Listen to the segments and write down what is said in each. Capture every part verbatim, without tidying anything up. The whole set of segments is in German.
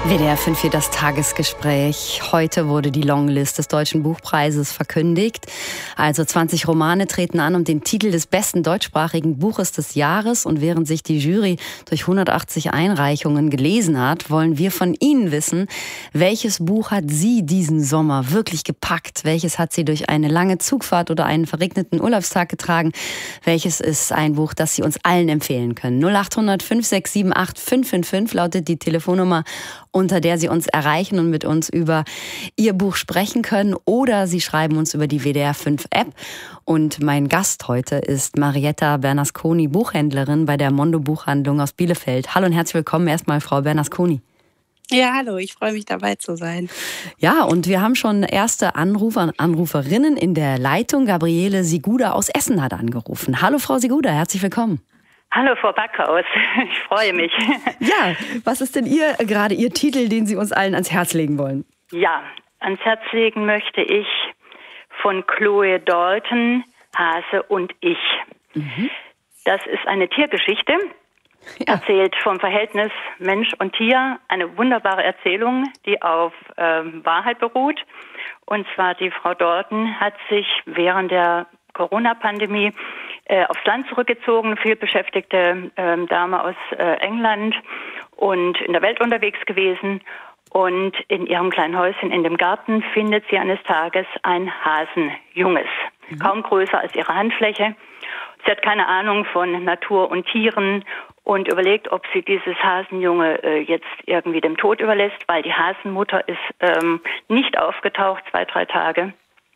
W D R fünf für das Tagesgespräch. Heute wurde die Longlist des Deutschen Buchpreises verkündigt. Also zwanzig Romane treten an um den Titel des besten deutschsprachigen Buches des Jahres. Und während sich die Jury durch hundertachtzig Einreichungen gelesen hat, wollen wir von Ihnen wissen, welches Buch hat Sie diesen Sommer wirklich gepackt? Welches hat Sie durch eine lange Zugfahrt oder einen verregneten Urlaubstag getragen? Welches ist ein Buch, das Sie uns allen empfehlen können? null acht hundert fünf sechs sieben acht fünf fünf fünf lautet die Telefonnummer, unter der Sie uns erreichen und mit uns über Ihr Buch sprechen können. Oder Sie schreiben uns über die W D R fünf App. Und mein Gast heute ist Marietta Bernasconi, Buchhändlerin bei der Mondo Buchhandlung aus Bielefeld. Hallo und herzlich willkommen erstmal, Frau Bernasconi. Ja, hallo, ich freue mich, dabei zu sein. Ja, und wir haben schon erste Anrufer und Anruferinnen in der Leitung. Gabriele Siguda aus Essen hat angerufen. Hallo, Frau Siguda, herzlich willkommen. Hallo, Frau Backhaus. Ich freue mich. Ja, was ist denn Ihr gerade Ihr Titel, den Sie uns allen ans Herz legen wollen? Ja, ans Herz legen möchte ich von Chloe Dalton, Hase und ich. Mhm. Das ist eine Tiergeschichte, ja. Erzählt vom Verhältnis Mensch und Tier. Eine wunderbare Erzählung, die auf ähm, Wahrheit beruht. Und zwar die Frau Dalton hat sich während der Corona-Pandemie äh, aufs Land zurückgezogen, viel beschäftigte äh, Dame aus äh, England und in der Welt unterwegs gewesen. Und in ihrem kleinen Häuschen in dem Garten findet sie eines Tages ein Hasenjunges, mhm. kaum größer als ihre Handfläche. Sie hat keine Ahnung von Natur und Tieren und überlegt, ob sie dieses Hasenjunge äh, jetzt irgendwie dem Tod überlässt, weil die Hasenmutter ist ähm, nicht aufgetaucht, zwei, drei Tage.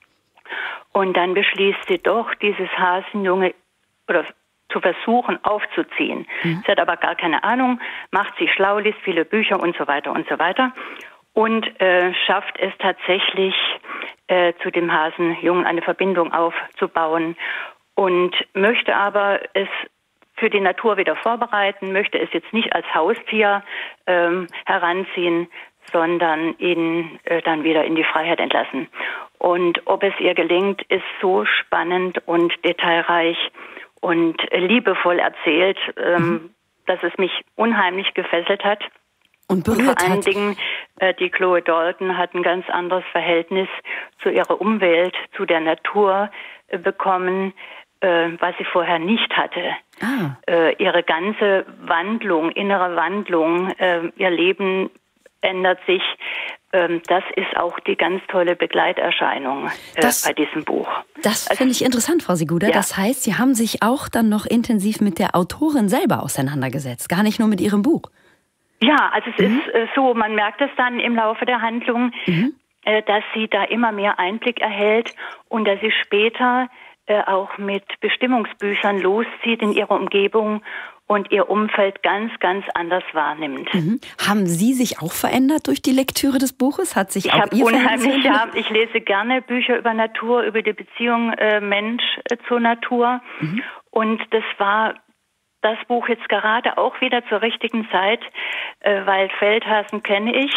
Und dann beschließt sie doch, dieses Hasenjunge oder zu versuchen aufzuziehen. Mhm. Sie hat aber gar keine Ahnung, macht sich schlau, liest viele Bücher und so weiter und so weiter und äh, schafft es tatsächlich, äh, zu dem Hasenjungen eine Verbindung aufzubauen und möchte aber es für die Natur wieder vorbereiten, möchte es jetzt nicht als Haustier ähm, heranziehen, sondern ihn äh, dann wieder in die Freiheit entlassen. Und ob es ihr gelingt, ist so spannend und detailreich und liebevoll erzählt, ähm, mhm. dass es mich unheimlich gefesselt hat. Und berührt und vor allen hat. Dingen, äh, die Chloe Dalton hat ein ganz anderes Verhältnis zu ihrer Umwelt, zu der Natur äh, bekommen, äh, was sie vorher nicht hatte. Ah. Äh, ihre ganze Wandlung, innere Wandlung, äh, ihr Leben ändert sich. Das ist auch die ganz tolle Begleiterscheinung das, bei diesem Buch. Das also, finde ich interessant, Frau Siguda. Ja. Das heißt, Sie haben sich auch dann noch intensiv mit der Autorin selber auseinandergesetzt, gar nicht nur mit Ihrem Buch. Ja, also es mhm. ist so, man merkt es dann im Laufe der Handlung, mhm. dass sie da immer mehr Einblick erhält und dass sie später auch mit Bestimmungsbüchern loszieht in ihrer Umgebung und ihr Umfeld ganz, ganz anders wahrnimmt. Mhm. Haben Sie sich auch verändert durch die Lektüre des Buches? Hat sich ich auch habe Ihr unheimlich, ja, ich lese gerne Bücher über Natur, über die Beziehung äh, Mensch äh, zur Natur. Mhm. Und das war das Buch jetzt gerade auch wieder zur richtigen Zeit, äh, weil Feldhasen kenne ich,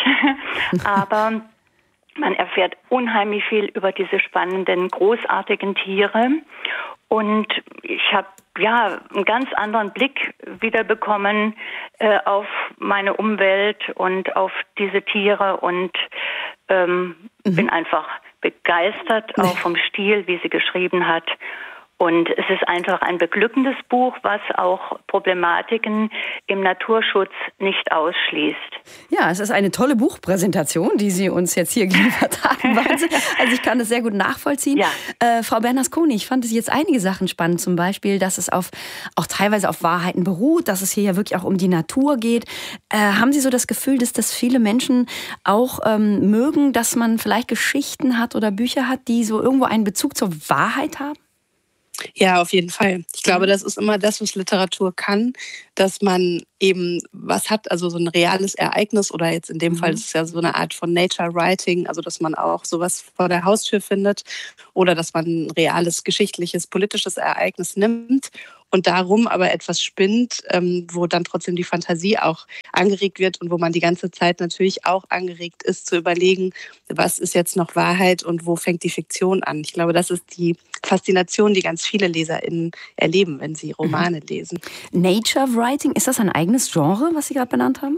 aber man erfährt unheimlich viel über diese spannenden, großartigen Tiere. Und ich habe ja einen ganz anderen Blick wiederbekommen äh, auf meine Umwelt und auf diese Tiere und ähm, mhm. bin einfach begeistert auch vom Stil, wie sie geschrieben hat. Und es ist einfach ein beglückendes Buch, was auch Problematiken im Naturschutz nicht ausschließt. Ja, es ist eine tolle Buchpräsentation, die Sie uns jetzt hier geliefert haben. Also ich kann das sehr gut nachvollziehen. Ja. Äh, Frau Bernasconi, ich fand es jetzt einige Sachen spannend. Zum Beispiel, dass es auf, auch teilweise auf Wahrheiten beruht, dass es hier ja wirklich auch um die Natur geht. Äh, haben Sie so das Gefühl, dass das viele Menschen auch ähm, mögen, dass man vielleicht Geschichten hat oder Bücher hat, die so irgendwo einen Bezug zur Wahrheit haben? Ja, auf jeden Fall. Ich glaube, das ist immer das, was Literatur kann, dass man eben was hat, also so ein reales Ereignis oder jetzt in dem mhm. Fall ist es ja so eine Art von Nature Writing, also dass man auch sowas vor der Haustür findet oder dass man ein reales, geschichtliches, politisches Ereignis nimmt und darum aber etwas spinnt, ähm, wo dann trotzdem die Fantasie auch angeregt wird und wo man die ganze Zeit natürlich auch angeregt ist, zu überlegen, was ist jetzt noch Wahrheit und wo fängt die Fiktion an. Ich glaube, das ist die Faszination, die ganz viele LeserInnen erleben, wenn sie Romane lesen. Nature Writing, ist das ein eigenes Genre, was Sie gerade benannt haben?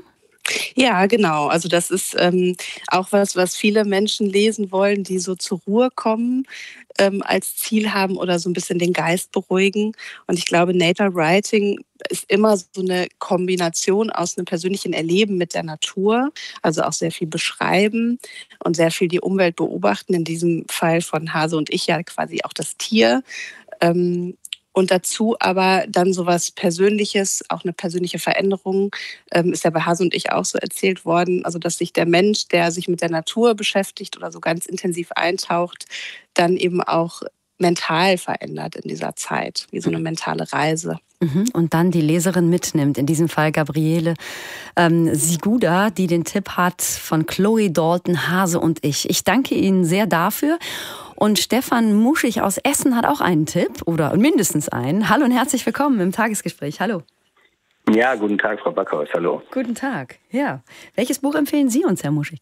Ja, genau. Also das ist ähm, auch was, was viele Menschen lesen wollen, die so zur Ruhe kommen, ähm, als Ziel haben oder so ein bisschen den Geist beruhigen. Und ich glaube, Nature Writing ist immer so eine Kombination aus einem persönlichen Erleben mit der Natur, also auch sehr viel beschreiben und sehr viel die Umwelt beobachten. In diesem Fall von Hase und ich ja quasi auch das Tier. Ähm, und dazu aber dann sowas Persönliches, auch eine persönliche Veränderung, ähm, ist ja bei Hase und ich auch so erzählt worden. Also dass sich der Mensch, der sich mit der Natur beschäftigt oder so ganz intensiv eintaucht, dann eben auch mental verändert in dieser Zeit, wie so eine mentale Reise. Mhm. Und dann die Leserin mitnimmt, in diesem Fall Gabriele ähm, Siguda, die den Tipp hat von Chloe Dalton, Hase und ich. Ich danke Ihnen sehr dafür. Und Stefan Muschig aus Essen hat auch einen Tipp oder mindestens einen. Hallo und herzlich willkommen im Tagesgespräch. Hallo. Ja, guten Tag, Frau Backhaus. Hallo. Guten Tag. Ja. Welches Buch empfehlen Sie uns, Herr Muschig?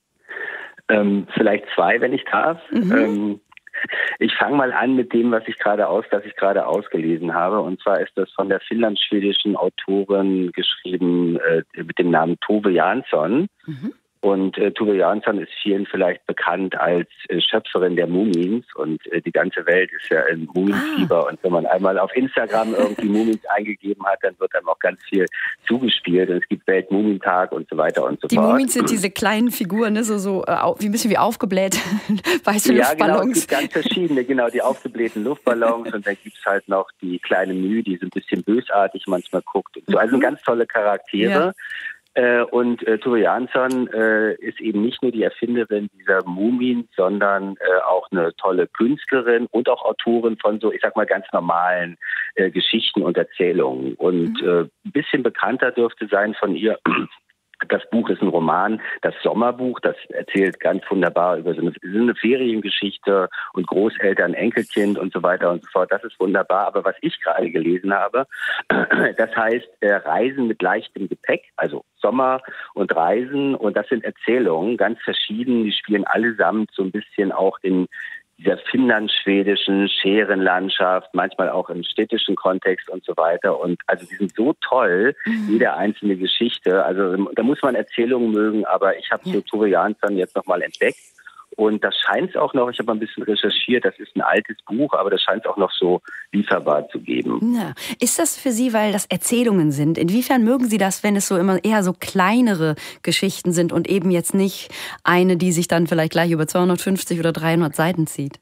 Ähm, vielleicht zwei, wenn ich darf. Mhm. Ähm, ich fange mal an mit dem, was ich gerade aus, das ich gerade ausgelesen habe. Und zwar ist das von der finnland-schwedischen Autorin geschrieben äh, mit dem Namen Tove Jansson. Mhm. Und äh, Tove Jansson ist vielen vielleicht bekannt als äh, Schöpferin der Mumins und äh, die ganze Welt ist ja im Muminfieber. Ah. Und wenn man einmal auf Instagram irgendwie Mumins eingegeben hat, dann wird einem auch ganz viel zugespielt und es gibt Weltmumintag und so weiter und so die fort. Die Mumins sind diese kleinen Figuren, ne? so, so äh, wie ein bisschen wie aufgebläht, weiße ja, Luftballons. Ja, genau, es gibt ganz verschiedene, genau, die aufgeblähten Luftballons und dann gibt es halt noch die kleine Mühe, die so ein bisschen bösartig manchmal guckt. Und so. Also ganz tolle Charaktere. Ja. Äh, und äh, Tove Jansson äh, ist eben nicht nur die Erfinderin dieser Mumien, sondern äh, auch eine tolle Künstlerin und auch Autorin von so, ich sag mal, ganz normalen äh, Geschichten und Erzählungen. Und mhm. äh, ein bisschen bekannter dürfte sein von ihr. Das Buch ist ein Roman, das Sommerbuch, das erzählt ganz wunderbar über so eine, so eine Feriengeschichte und Großeltern, Enkelkind und so weiter und so fort. Das ist wunderbar. Aber was ich gerade gelesen habe, das heißt äh, Reisen mit leichtem Gepäck, also Sommer und Reisen. Und das sind Erzählungen, ganz verschieden. Die spielen allesamt so ein bisschen auch in dieser finnland-schwedischen Scherenlandschaft, manchmal auch im städtischen Kontext und so weiter. Und also die sind so toll, mhm. jede einzelne Geschichte. Also da muss man Erzählungen mögen, aber ich habe ja. so Tove Jansson jetzt nochmal entdeckt. Und das scheint es auch noch, ich habe ein bisschen recherchiert, das ist ein altes Buch, aber das scheint es auch noch so lieferbar zu geben. Ja. Ist das für Sie, weil das Erzählungen sind? Inwiefern mögen Sie das, wenn es so immer eher so kleinere Geschichten sind und eben jetzt nicht eine, die sich dann vielleicht gleich über zweihundertfünfzig oder dreihundert Seiten zieht?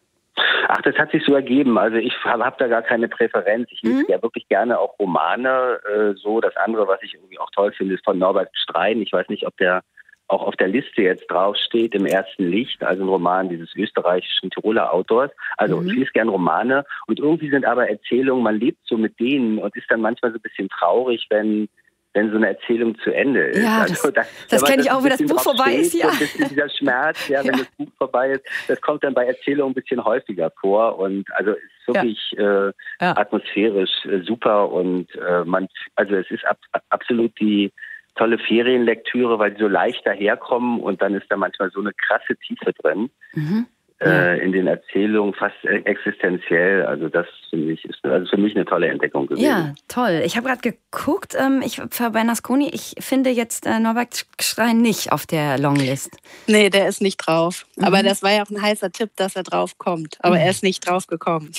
Ach, das hat sich so ergeben. Also ich habe hab da gar keine Präferenz. Ich lese mhm. ja wirklich gerne auch Romane. Äh, so das andere, was ich irgendwie auch toll finde, ist von Norbert Strein. Ich weiß nicht, ob der auch auf der Liste jetzt draufsteht, Im ersten Licht, also ein Roman dieses österreichischen Tiroler Autors. Also mhm. ich lese gern Romane und irgendwie sind aber Erzählungen, man lebt so mit denen und ist dann manchmal so ein bisschen traurig, wenn wenn so eine Erzählung zu Ende ist. Ja, also, das, das, das kenne ich auch, wenn das Buch vorbei ist. Ja. So ein bisschen dieser Schmerz, ja, wenn ja. das Buch vorbei ist, das kommt dann bei Erzählungen ein bisschen häufiger vor und also es ist wirklich ja. Äh, ja. atmosphärisch äh, super und äh, man, also es ist ab, absolut die tolle Ferienlektüre, weil die so leicht daherkommen und dann ist da manchmal so eine krasse Tiefe drin. Mhm. Äh, in den Erzählungen fast existenziell. Also das finde ich ist also für mich eine tolle Entdeckung gewesen. Ja, toll. Ich habe gerade geguckt, ähm, ich für Bernasconi, ich finde jetzt äh, Norbert Strein nicht auf der Longlist. Nee, der ist nicht drauf. Mhm. Aber das war ja auch ein heißer Tipp, dass er drauf kommt. Aber mhm. er ist nicht drauf gekommen.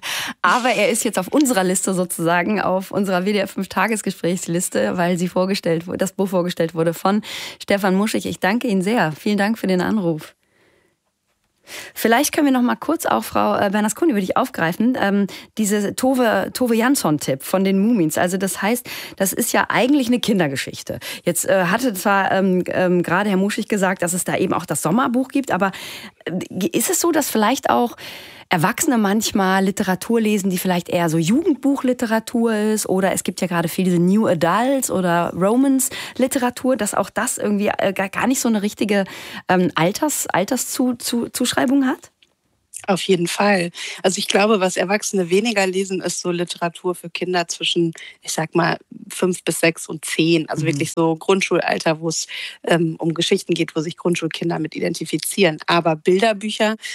Aber er ist jetzt auf unserer Liste sozusagen, auf unserer W D R fünf Tagesgesprächsliste, weil sie vorgestellt wurde, das Buch vorgestellt wurde von Stefan Muschig. Ich danke Ihnen sehr. Vielen Dank für den Anruf. Vielleicht können wir noch mal kurz auch, Frau Bernasconi, würde ich aufgreifen, ähm, diese Tove, Tove Jansson-Tipp von den Mumins. Also das heißt, das ist ja eigentlich eine Kindergeschichte. Jetzt äh, hatte zwar ähm, ähm, gerade Herr Muschig gesagt, dass es da eben auch das Sommerbuch gibt, aber äh, ist es so, dass vielleicht auch Erwachsene manchmal Literatur lesen, die vielleicht eher so Jugendbuchliteratur ist, oder es gibt ja gerade viel diese New Adults oder Romance-Literatur, dass auch das irgendwie äh, gar nicht so eine richtige ähm, Alters, Alterszuschreibung hat? Auf jeden Fall. Also ich glaube, was Erwachsene weniger lesen, ist so Literatur für Kinder zwischen, ich sag mal, fünf bis sechs und zehn. Also mhm. wirklich so Grundschulalter, wo es ähm, um Geschichten geht, wo sich Grundschulkinder mit identifizieren. Aber Bilderbücher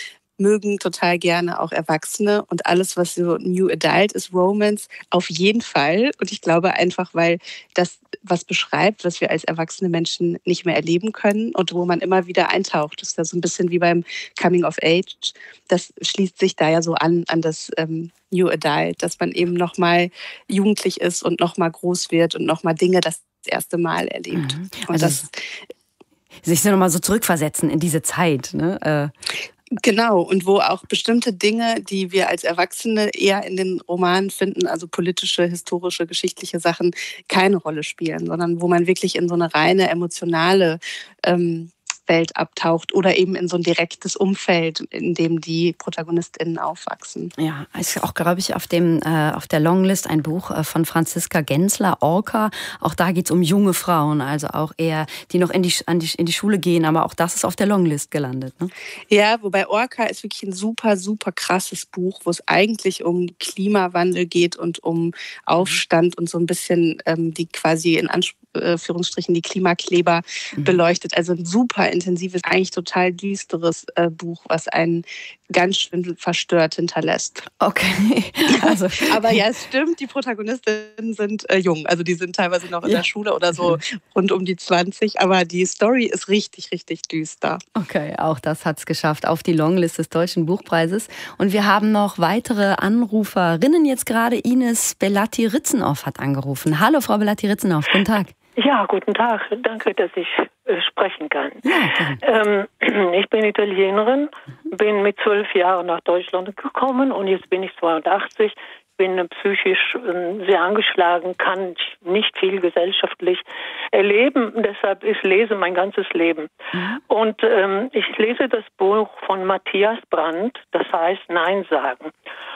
mögen total gerne auch Erwachsene und alles, was so New Adult ist, Romance, auf jeden Fall. Und ich glaube einfach, weil das was beschreibt, was wir als erwachsene Menschen nicht mehr erleben können und wo man immer wieder eintaucht. Das ist ja so ein bisschen wie beim Coming of Age. Das schließt sich da ja so an, an das ähm, New Adult, dass man eben nochmal jugendlich ist und nochmal groß wird und nochmal Dinge das erste Mal erlebt. Mhm. Und also das sich so nochmal so zurückversetzen in diese Zeit, ne? Äh. Genau, und wo auch bestimmte Dinge, die wir als Erwachsene eher in den Romanen finden, also politische, historische, geschichtliche Sachen, keine Rolle spielen, sondern wo man wirklich in so eine reine emotionale ähm, Welt abtaucht oder eben in so ein direktes Umfeld, in dem die ProtagonistInnen aufwachsen. Ja, ist auch, glaube ich, auf dem äh, auf der Longlist ein Buch äh, von Franziska Gensler, Orca. Auch da geht es um junge Frauen, also auch eher, die noch in die, an die, in die Schule gehen, aber auch das ist auf der Longlist gelandet. Ne? Ja, wobei Orca ist wirklich ein super, super krasses Buch, wo es eigentlich um Klimawandel geht und um Aufstand und so ein bisschen ähm, die quasi in Anführungsstrichen die Klimakleber mhm. beleuchtet. Also ein super intensives, eigentlich total düsteres äh, Buch, was einen ganz schön verstört hinterlässt. Okay. Also. Aber ja, es stimmt, die Protagonistinnen sind äh, jung. Also die sind teilweise noch in ja. der Schule oder so rund um die zwanzig. Aber die Story ist richtig, richtig düster. Okay, auch das hat es geschafft auf die Longlist des Deutschen Buchpreises. Und wir haben noch weitere Anruferinnen jetzt gerade. Ines Belatti-Ritzenoff hat angerufen. Hallo, Frau Belatti-Ritzenoff, guten Tag. Ja, guten Tag. Danke, dass ich äh, sprechen kann. Ja, ähm, ich bin Italienerin, bin mit zwölf Jahren nach Deutschland gekommen und jetzt bin ich zweiundachtzig, bin psychisch äh, sehr angeschlagen, kann nicht viel gesellschaftlich erleben. Deshalb ist Lesen mein ganzes Leben. Mhm. Und ähm, ich lese das Buch von Matthias Brandt, das heißt Nein sagen.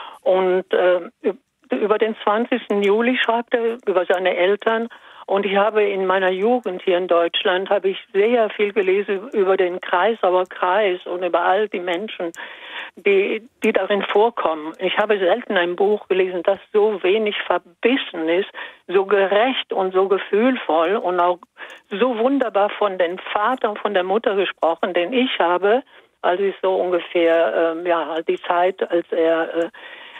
Und äh, über den zwanzigsten Juli schreibt er über seine Eltern. Und ich habe in meiner Jugend hier in Deutschland habe ich sehr viel gelesen über den Kreisauer Kreis und über all die Menschen, die, die darin vorkommen. Ich habe selten ein Buch gelesen, das so wenig verbissen ist, so gerecht und so gefühlvoll und auch so wunderbar von dem Vater und von der Mutter gesprochen, den ich habe, als ich so ungefähr, äh, ja, die Zeit, als er äh,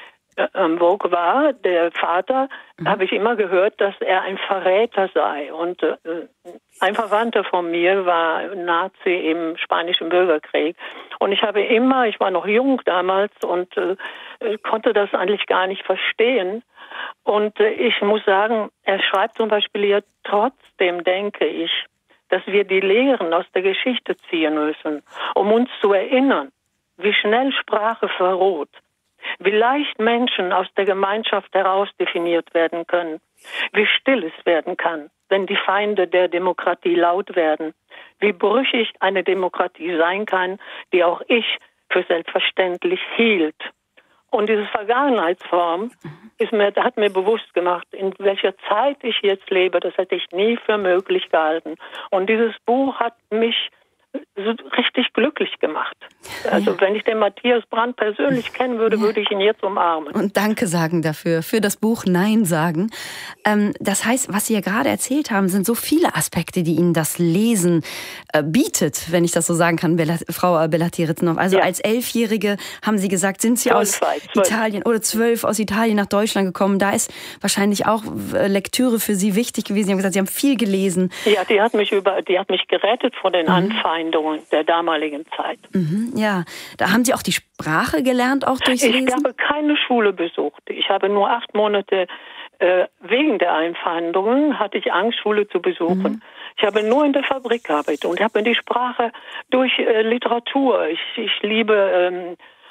Ähm, Vogue war, der Vater, mhm. habe ich immer gehört, dass er ein Verräter sei. Und äh, ein Verwandter von mir war Nazi im Spanischen Bürgerkrieg. Und ich habe immer, ich war noch jung damals und äh, konnte das eigentlich gar nicht verstehen. Und äh, ich muss sagen, er schreibt zum Beispiel hier, trotzdem denke ich, dass wir die Lehren aus der Geschichte ziehen müssen, um uns zu erinnern, wie schnell Sprache verroht, wie leicht Menschen aus der Gemeinschaft heraus definiert werden können, wie still es werden kann, wenn die Feinde der Demokratie laut werden, wie brüchig eine Demokratie sein kann, die auch ich für selbstverständlich hielt. Und diese Vergangenheitsform ist mir, hat mir bewusst gemacht, in welcher Zeit ich jetzt lebe, das hätte ich nie für möglich gehalten. Und dieses Buch hat mich so richtig glücklich gemacht. Also ja. wenn ich den Matthias Brandt persönlich kennen würde, ja. würde ich ihn jetzt umarmen. Und Danke sagen dafür, für das Buch Nein sagen. Ähm, das heißt, was Sie ja gerade erzählt haben, sind so viele Aspekte, die Ihnen das Lesen äh, bietet, wenn ich das so sagen kann, Bella, Frau Belatti-Ritzenoff. Also ja. als Elfjährige haben Sie gesagt, sind Sie aus zwölf. Italien oder zwölf aus Italien nach Deutschland gekommen. Da ist wahrscheinlich auch Lektüre für Sie wichtig gewesen. Sie haben gesagt, Sie haben viel gelesen. Ja, die hat mich über, die hat mich gerettet vor den mhm. Anfeindungen der damaligen Zeit. Mhm, ja, da haben Sie auch die Sprache gelernt, auch durchs Lesen? Ich habe keine Schule besucht. Ich habe nur acht Monate äh, wegen der Einfeindungen hatte ich Angst, Schule zu besuchen. Mhm. Ich habe nur in der Fabrik gearbeitet und habe die Sprache durch äh, Literatur. Ich, ich liebe, ähm,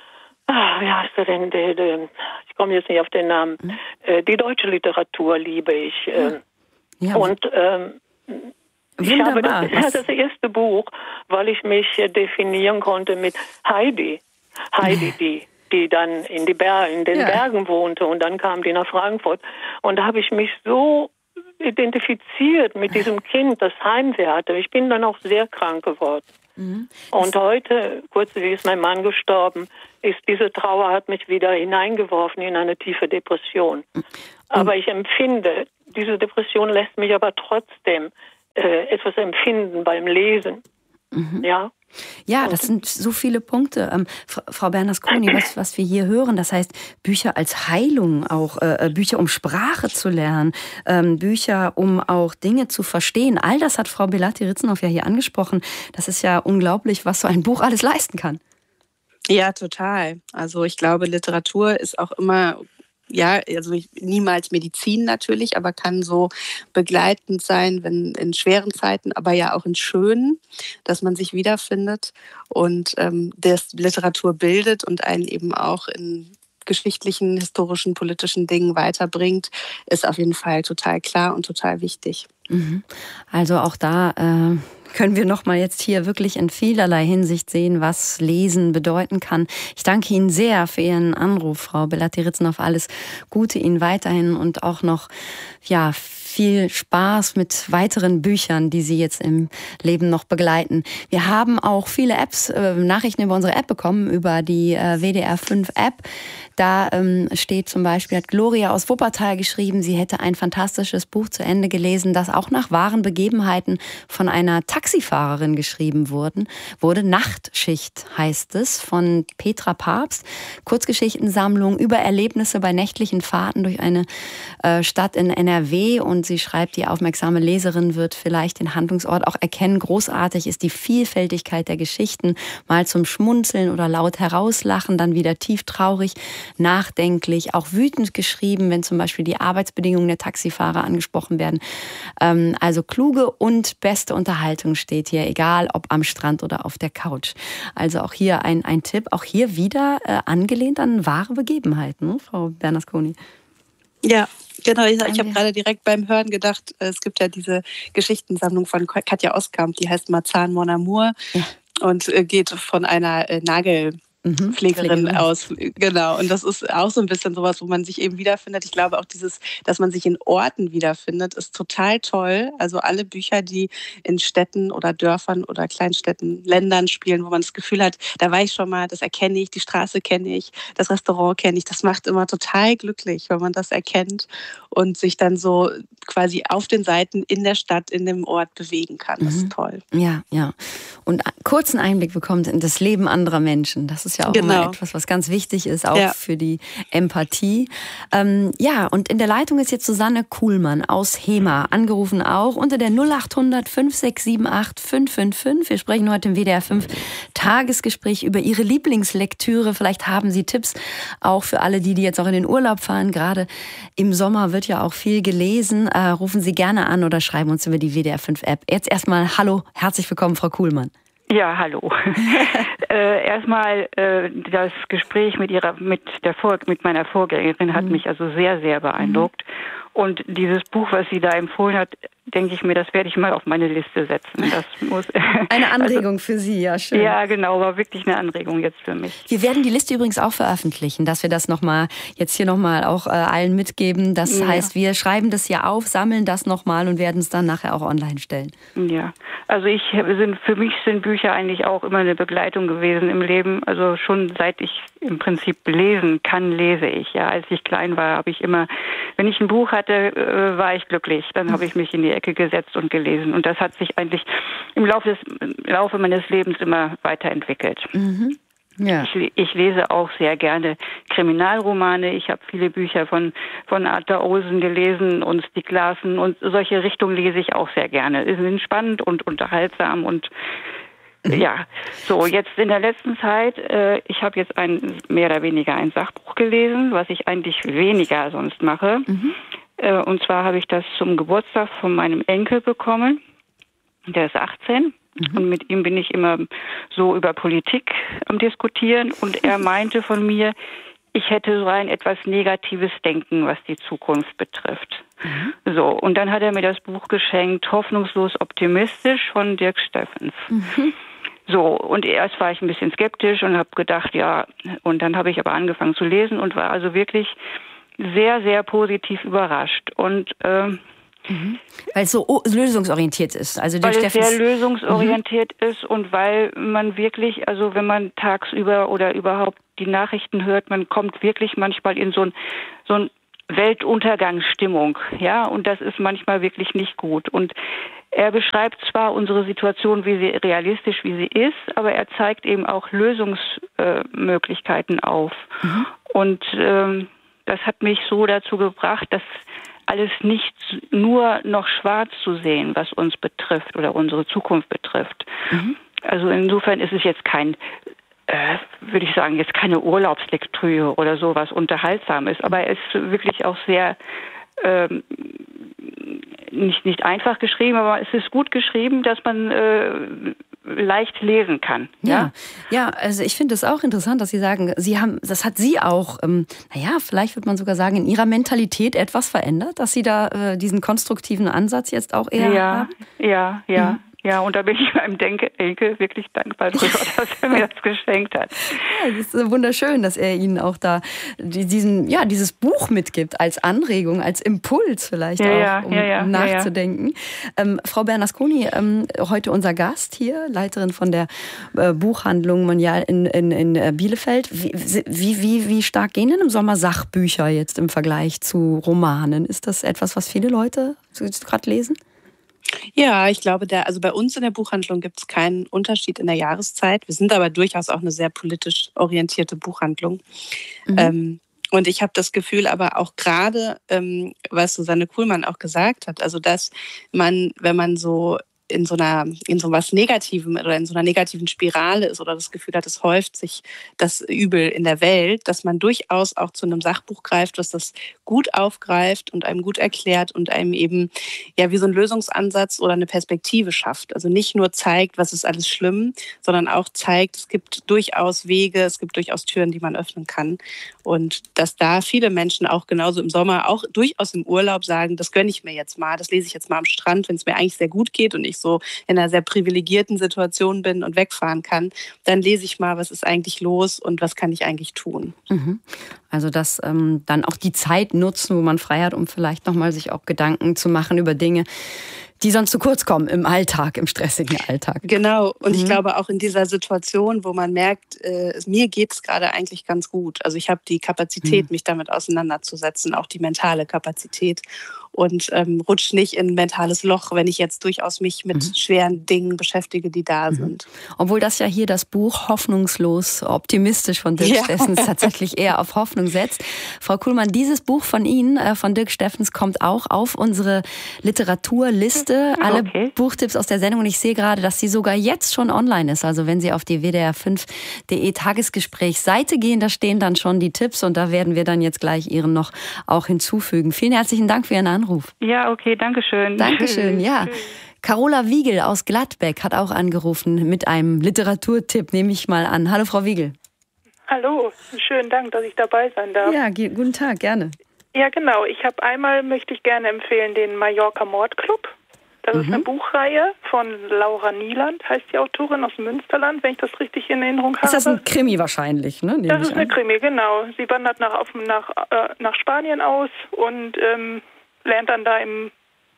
ah, wie heißt er denn? Der, der, ich komme jetzt nicht auf den Namen. Mhm. Äh, die deutsche Literatur liebe ich. Äh, ja. Und ähm, Ich habe das, das, das erste Buch, weil ich mich definieren konnte mit Heidi. Heidi, die, die dann in, die Ber- in den ja. Bergen wohnte und dann kam die nach Frankfurt. Und da habe ich mich so identifiziert mit diesem Kind, das Heimweh hatte. Ich bin dann auch sehr krank geworden. Mhm. Und heute, kurz wie ist mein Mann gestorben, ist diese Trauer hat mich wieder hineingeworfen in eine tiefe Depression. Mhm. Aber ich empfinde, diese Depression lässt mich aber trotzdem etwas empfinden beim Lesen. Mhm. Ja. Ja, das sind so viele Punkte. Ähm, Frau Bernasconi, was, was wir hier hören, das heißt Bücher als Heilung, auch äh, Bücher, um Sprache zu lernen, ähm, Bücher, um auch Dinge zu verstehen. All das hat Frau Belatti-Ritzenhoff ja hier angesprochen. Das ist ja unglaublich, was so ein Buch alles leisten kann. Ja, total. Also ich glaube, Literatur ist auch immer, ja, also ich, niemals Medizin natürlich, aber kann so begleitend sein, wenn in schweren Zeiten, aber ja auch in schönen, dass man sich wiederfindet und ähm, das Literatur bildet und einen eben auch in geschichtlichen, historischen, politischen Dingen weiterbringt, ist auf jeden Fall total klar und total wichtig. Also auch da äh, können wir noch mal jetzt hier wirklich in vielerlei Hinsicht sehen, was Lesen bedeuten kann. Ich danke Ihnen sehr für Ihren Anruf, Frau Belatti-Ritzenhoff. Alles Gute Ihnen weiterhin und auch noch ja viel Spaß mit weiteren Büchern, die Sie jetzt im Leben noch begleiten. Wir haben auch viele Apps, äh, Nachrichten über unsere App bekommen, über die äh, W D R fünf App. Da ähm, steht zum Beispiel, hat Gloria aus Wuppertal geschrieben, sie hätte ein fantastisches Buch zu Ende gelesen, das auch nach wahren Begebenheiten von einer Taxifahrerin geschrieben wurden, wurde. Nachtschicht heißt es, von Petra Papst. Kurzgeschichtensammlung über Erlebnisse bei nächtlichen Fahrten durch eine äh, Stadt in N R W. Und sie schreibt, die aufmerksame Leserin wird vielleicht den Handlungsort auch erkennen. Großartig ist die Vielfältigkeit der Geschichten. Mal zum Schmunzeln oder laut herauslachen, dann wieder tief traurig, nachdenklich, auch wütend geschrieben, wenn zum Beispiel die Arbeitsbedingungen der Taxifahrer angesprochen werden. Ähm, also kluge und beste Unterhaltung steht hier, egal ob am Strand oder auf der Couch. Also auch hier ein, ein Tipp, auch hier wieder äh, angelehnt an wahre Begebenheiten, ne, Frau Bernasconi? Ja, genau. Ich, ich habe gerade direkt beim Hören gedacht, es gibt ja diese Geschichtensammlung von Katja Oskamp, die heißt Marzahn Mon Amour ja. und geht von einer Nagel Mhm, Pflegerin Pflegerin aus, genau. Und das ist auch so ein bisschen sowas, wo man sich eben wiederfindet. Ich glaube auch dieses, dass man sich in Orten wiederfindet, ist total toll. Also alle Bücher, die in Städten oder Dörfern oder Kleinstädten, Ländern spielen, wo man das Gefühl hat, da war ich schon mal, das erkenne ich, die Straße kenne ich, das Restaurant kenne ich. Das macht immer total glücklich, wenn man das erkennt und sich dann so quasi auf den Seiten in der Stadt, in dem Ort bewegen kann. Das mhm. ist toll. Ja, ja. Und kurzen Einblick bekommt in das Leben anderer Menschen. Das ist ja auch genau. immer etwas, was ganz wichtig ist, auch ja. für die Empathie. Ähm, ja, und in der Leitung ist jetzt Susanne Kuhlmann aus Hema, angerufen auch unter der null acht hundert fünf sechs sieben acht fünf fünf fünf. Wir sprechen heute im W D R fünf Tagesgespräch über Ihre Lieblingslektüre. Vielleicht haben Sie Tipps auch für alle, die, die jetzt auch in den Urlaub fahren. Gerade im Sommer wird ja auch viel gelesen. Äh, rufen Sie gerne an oder schreiben uns über die W D R fünf App. Jetzt erstmal hallo, herzlich willkommen, Frau Kuhlmann. Ja, hallo. äh, erstmal äh, das Gespräch mit ihrer, mit der Vor mit meiner Vorgängerin hat mhm. mich also sehr, sehr beeindruckt. Mhm. Und dieses Buch, was sie da empfohlen hat, denke ich mir, das werde ich mal auf meine Liste setzen. Das muss eine Anregung also, für Sie, ja schön. Ja, genau, war wirklich eine Anregung jetzt für mich. Wir werden die Liste übrigens auch veröffentlichen, dass wir das nochmal, jetzt hier nochmal auch äh, allen mitgeben. Das ja. heißt, wir schreiben das hier auf, sammeln das nochmal und werden es dann nachher auch online stellen. Ja, also ich sind, für mich sind Bücher eigentlich auch immer eine Begleitung gewesen im Leben. Also schon seit ich im Prinzip lesen kann, lese ich. Ja, als ich klein war, habe ich immer, wenn ich ein Buch hatte, äh, war ich glücklich. Dann habe ich mich in die Ecke gesetzt und gelesen. Und das hat sich eigentlich im Laufe, des, im Laufe meines Lebens immer weiterentwickelt. Mhm. Ja. Ich, ich lese auch sehr gerne Kriminalromane. Ich habe viele Bücher von, von Arthur Olsen gelesen und Stieg Larsson und solche Richtungen lese ich auch sehr gerne. Sie sind spannend und unterhaltsam und mhm. ja, so jetzt in der letzten Zeit, äh, ich habe jetzt ein mehr oder weniger ein Sachbuch gelesen, was ich eigentlich weniger sonst mache. Mhm. Äh, und zwar habe ich das zum Geburtstag von meinem Enkel bekommen. Der ist achtzehn. Mhm. Und mit ihm bin ich immer so über Politik am Diskutieren. Und er meinte von mir, ich hätte so ein etwas negatives Denken, was die Zukunft betrifft. Mhm. So, und dann hat er mir das Buch geschenkt, Hoffnungslos optimistisch von Dirk Steffens. Mhm. So, und erst war ich ein bisschen skeptisch und habe gedacht, ja, und dann habe ich aber angefangen zu lesen und war also wirklich sehr, sehr positiv überrascht. Und ähm, mhm. weil es so lösungsorientiert ist. Also weil es sehr lösungsorientiert mhm. ist und weil man wirklich, also wenn man tagsüber oder überhaupt die Nachrichten hört, man kommt wirklich manchmal in so ein, so ein Weltuntergangsstimmung, ja, und das ist manchmal wirklich nicht gut. Und er beschreibt zwar unsere Situation, wie sie realistisch wie sie ist, aber er zeigt eben auch Lösungsmöglichkeiten auf. Mhm. Und ähm, das hat mich so dazu gebracht, dass alles nicht nur noch schwarz zu sehen, was uns betrifft oder unsere Zukunft betrifft. Mhm. Also insofern ist es jetzt kein Äh, würde ich sagen, jetzt keine Urlaubslektüre oder so, was unterhaltsam ist, aber er ist wirklich auch sehr ähm, nicht, nicht einfach geschrieben, aber es ist gut geschrieben, dass man äh, leicht lesen kann. Ja, ja, ja, also ich finde es auch interessant, dass Sie sagen, Sie haben, das hat Sie auch, ähm, naja, vielleicht würde man sogar sagen, in Ihrer Mentalität etwas verändert, dass Sie da äh, diesen konstruktiven Ansatz jetzt auch eher ja, haben? Ja, ja, mhm. Ja, und da bin ich meinem Enkel wirklich dankbar drüber, dass er mir das geschenkt hat. Ja, das ist wunderschön, dass er Ihnen auch da diesen, ja, dieses Buch mitgibt als Anregung, als Impuls vielleicht ja, auch, ja, um ja, ja, nachzudenken. Ja, ja. Ähm, Frau Bernasconi, ähm, heute unser Gast hier, Leiterin von der äh, Buchhandlung Monial in, in, in Bielefeld. Wie, wie, wie, wie stark gehen denn im Sommer Sachbücher jetzt im Vergleich zu Romanen? Ist das etwas, was viele Leute gerade lesen? Ja, ich glaube, der, also bei uns in der Buchhandlung gibt es keinen Unterschied in der Jahreszeit. Wir sind aber durchaus auch eine sehr politisch orientierte Buchhandlung. Mhm. Ähm, und ich habe das Gefühl, aber auch gerade, ähm, was Susanne Kuhlmann auch gesagt hat, also dass man, wenn man so in so einer, in so was Negativem oder in so einer negativen Spirale ist oder das Gefühl hat, es häuft sich das Übel in der Welt, dass man durchaus auch zu einem Sachbuch greift, was das gut aufgreift und einem gut erklärt und einem eben ja wie so einen Lösungsansatz oder eine Perspektive schafft. Also nicht nur zeigt, was ist alles schlimm, sondern auch zeigt, es gibt durchaus Wege, es gibt durchaus Türen, die man öffnen kann. Und dass da viele Menschen auch genauso im Sommer, auch durchaus im Urlaub sagen, das gönne ich mir jetzt mal, das lese ich jetzt mal am Strand, wenn es mir eigentlich sehr gut geht und ich so in einer sehr privilegierten Situation bin und wegfahren kann, dann lese ich mal, was ist eigentlich los und was kann ich eigentlich tun. Mhm. Also dass ähm, dann auch die Zeit nutzen, wo man frei hat, um vielleicht nochmal sich auch Gedanken zu machen über Dinge, die sonst zu kurz kommen im Alltag, im stressigen Alltag. Genau. Und mhm. ich glaube auch in dieser Situation, wo man merkt, äh, mir geht es gerade eigentlich ganz gut. Also ich habe die Kapazität, mhm. mich damit auseinanderzusetzen, auch die mentale Kapazität. Und ähm, rutsche nicht in ein mentales Loch, wenn ich jetzt durchaus mich mit mhm. schweren Dingen beschäftige, die da mhm. sind. Obwohl das ja hier das Buch Hoffnungslos optimistisch von Dirk ja. Steffens tatsächlich eher auf Hoffnung setzt. Frau Kuhlmann, dieses Buch von Ihnen, äh, von Dirk Steffens, kommt auch auf unsere Literaturliste. Alle okay. Buchtipps aus der Sendung. Und ich sehe gerade, dass sie sogar jetzt schon online ist. Also wenn Sie auf die W D R fünf punkt de Tagesgespräch-Seite gehen, da stehen dann schon die Tipps. Und da werden wir dann jetzt gleich Ihren noch auch hinzufügen. Vielen herzlichen Dank für Ihren Anruf. Ja, okay, danke schön. Dankeschön, ja. Carola Wiegel aus Gladbeck hat auch angerufen mit einem Literaturtipp, nehme ich mal an. Hallo, Frau Wiegel. Hallo, schönen Dank, dass ich dabei sein darf. Ja, ge- guten Tag, gerne. Ja, genau. Ich habe einmal, möchte ich gerne empfehlen, den Mallorca Mordclub. Das mhm. ist eine Buchreihe von Laura Nieland, heißt die Autorin, aus dem Münsterland, wenn ich das richtig in Erinnerung habe. Ist das ein Krimi wahrscheinlich, ne? Das ist eine Krimi, genau. Sie wandert nach, auf, nach, äh, nach Spanien aus und ähm, lernt dann da im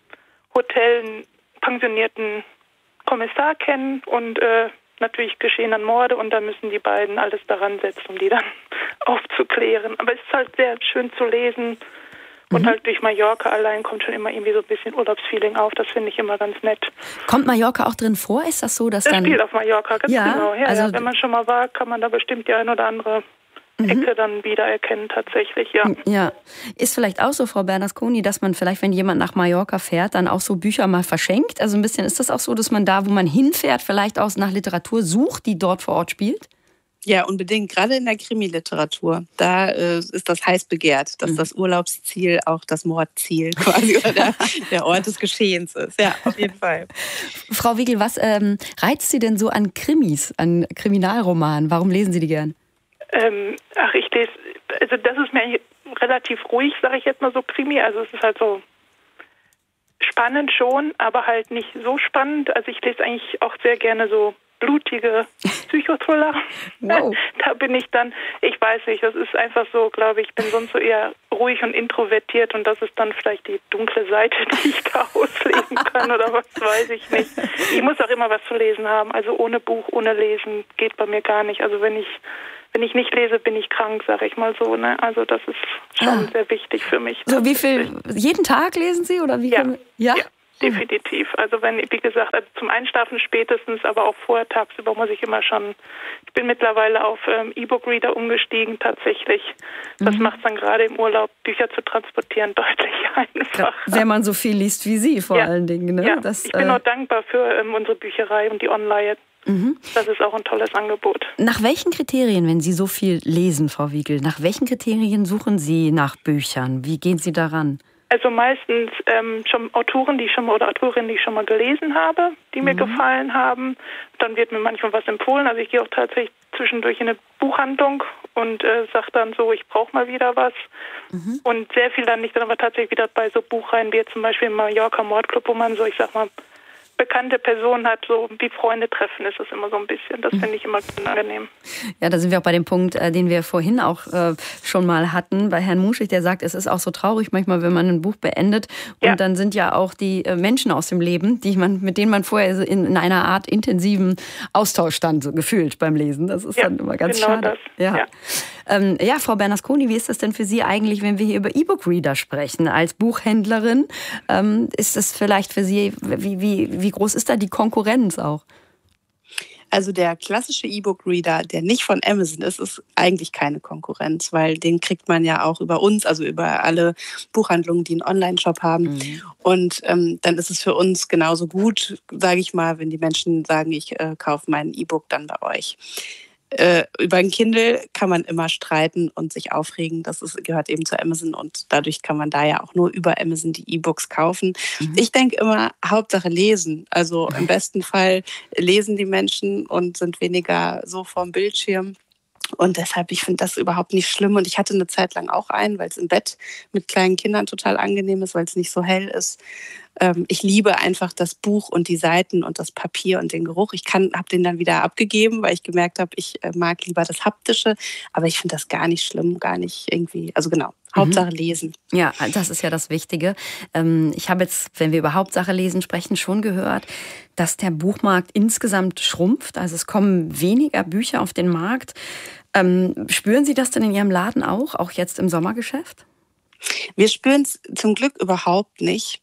Hotel einen pensionierten Kommissar kennen und äh, natürlich geschehen dann Morde und da müssen die beiden alles daran setzen, um die dann aufzuklären. Aber es ist halt sehr schön zu lesen und mhm. halt durch Mallorca allein kommt schon immer irgendwie so ein bisschen Urlaubsfeeling auf. Das finde ich immer ganz nett. Kommt Mallorca auch drin vor? Ist das so, dass das dann... spielt auf Mallorca, ganz ja, genau. Ja, also ja, wenn man schon mal war, kann man da bestimmt die ein oder andere Ecke dann wiedererkennen tatsächlich, ja. Ja, ist vielleicht auch so, Frau Bernasconi, dass man vielleicht, wenn jemand nach Mallorca fährt, dann auch so Bücher mal verschenkt? Also ein bisschen, ist das auch so, dass man da, wo man hinfährt, vielleicht auch nach Literatur sucht, die dort vor Ort spielt? Ja, unbedingt. Gerade in der Krimi-Literatur. Da äh, ist das heiß begehrt, dass mhm. das Urlaubsziel auch das Mordziel quasi oder der, der Ort des Geschehens ist. Ja, auf jeden Fall. Frau Wiegel, was ähm, reizt Sie denn so an Krimis, an Kriminalromanen? Warum lesen Sie die gern? Ähm, ach, ich lese, also das ist mir relativ ruhig, sage ich jetzt mal so, Krimi. Also es ist halt so spannend schon, aber halt nicht so spannend. Also ich lese eigentlich auch sehr gerne so blutige Psychothriller. Wow. Da bin ich dann, ich weiß nicht, das ist einfach so, glaube ich, ich bin sonst so eher ruhig und introvertiert und das ist dann vielleicht die dunkle Seite, die ich da ausleben kann oder was, weiß ich nicht. Ich muss auch immer was zu lesen haben, also ohne Buch, ohne Lesen geht bei mir gar nicht. Also wenn ich wenn ich nicht lese, bin ich krank, sage ich mal so. Ne? Also das ist schon ah. sehr wichtig für mich. So wie viel, jeden Tag lesen Sie oder wie? Ja, kann, ja? ja. Definitiv. Also wenn, wie gesagt, also zum Einschlafen spätestens, aber auch vorher tagsüber muss ich immer schon, ich bin mittlerweile auf ähm, E-Book-Reader umgestiegen tatsächlich. Das mhm. macht es dann gerade im Urlaub, Bücher zu transportieren, deutlich einfacher. Wenn man so viel liest wie Sie vor ja. allen Dingen. Ne? Ja. Das, ich bin äh... auch dankbar für ähm, unsere Bücherei und die Online. Mhm. Das ist auch ein tolles Angebot. Nach welchen Kriterien, wenn Sie so viel lesen, Frau Wiegel, nach welchen Kriterien suchen Sie nach Büchern? Wie gehen Sie daran? Also meistens ähm, schon Autoren, die ich schon mal oder Autorinnen, die ich schon mal gelesen habe, die mir mhm. gefallen haben. Dann wird mir manchmal was empfohlen. Also ich gehe auch tatsächlich zwischendurch in eine Buchhandlung und äh, sage dann so, ich brauche mal wieder was. Mhm. Und sehr viel dann nicht, dann aber tatsächlich wieder bei so Buchreihen wie zum Beispiel im Mallorca Mordclub, wo man so, ich sag mal, bekannte Personen hat, so wie Freunde treffen, ist das immer so ein bisschen. Das finde ich immer angenehm. Ja, da sind wir auch bei dem Punkt, äh, den wir vorhin auch äh, schon mal hatten, bei Herrn Muschig, der sagt, es ist auch so traurig manchmal, wenn man ein Buch beendet und ja. dann sind ja auch die äh, Menschen aus dem Leben, die man, mit denen man vorher in, in einer Art intensiven Austausch stand, so gefühlt beim Lesen. Das ist ja, dann immer ganz genau schade. Das. Ja. Ja. Ähm, ja, Frau Bernasconi, wie ist das denn für Sie eigentlich, wenn wir hier über E-Book-Reader sprechen? Als Buchhändlerin ähm, ist das vielleicht für Sie, wie, wie, wie groß ist da die Konkurrenz auch? Also der klassische E-Book-Reader, der nicht von Amazon ist, ist eigentlich keine Konkurrenz, weil den kriegt man ja auch über uns, also über alle Buchhandlungen, die einen Online-Shop haben. Mhm. Und ähm, dann ist es für uns genauso gut, sage ich mal, wenn die Menschen sagen, ich äh, kaufe mein E-Book dann bei euch. Äh, über ein Kindle kann man immer streiten und sich aufregen. Das ist, gehört eben zu Amazon und dadurch kann man da ja auch nur über Amazon die E-Books kaufen. Mhm. Ich denke immer, Hauptsache lesen. Also im besten Fall lesen die Menschen und sind weniger so vorm Bildschirm. Und deshalb, ich finde das überhaupt nicht schlimm. Und ich hatte eine Zeit lang auch einen, weil es im Bett mit kleinen Kindern total angenehm ist, weil es nicht so hell ist. Ähm, ich liebe einfach das Buch und die Seiten und das Papier und den Geruch. Ich habe den dann wieder abgegeben, weil ich gemerkt habe, ich äh, mag lieber das Haptische. Aber ich finde das gar nicht schlimm, gar nicht irgendwie, also genau. Hauptsache lesen. Ja, das ist ja das Wichtige. Ähm, ich habe jetzt, wenn wir über Hauptsache lesen sprechen, schon gehört, dass der Buchmarkt insgesamt schrumpft. Also es kommen weniger Bücher auf den Markt. Ähm, spüren Sie das denn in Ihrem Laden auch, auch jetzt im Sommergeschäft? Wir spüren es zum Glück überhaupt nicht.